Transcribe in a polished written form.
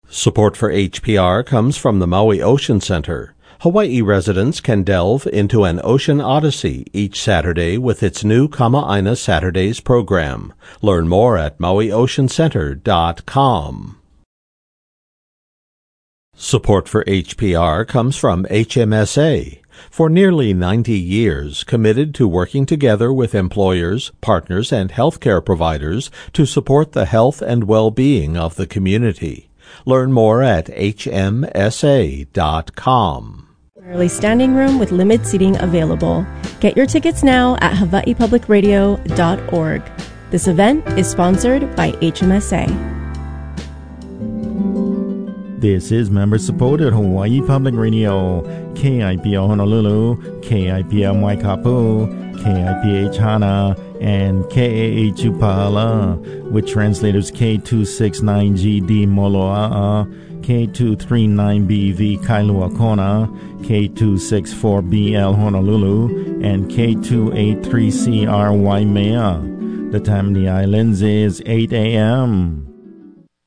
Support for HPR comes from the Maui Ocean Center. Hawaii residents can delve into an ocean odyssey each Saturday with its new Kama'aina Saturdays program. Learn more at mauioceancenter.com. Support for HPR comes from HMSA. For nearly 90 years, committed to working together with employers, partners, and healthcare providers to support the health and well-being of the community. Learn more at hmsa.com. Early standing room with limited seating available. Get your tickets now at hawaiipublicradio.org. This event is sponsored by HMSA. This is member-supported Hawaii Public Radio, KIPO Honolulu, KIPM Waikapu, KIPH Hana, and KAH Upala, with translators K269GD Moloa'a, K239BV Kailua Kona, K264BL Honolulu, and K283CR Waimea. The time in the islands is 8 a.m.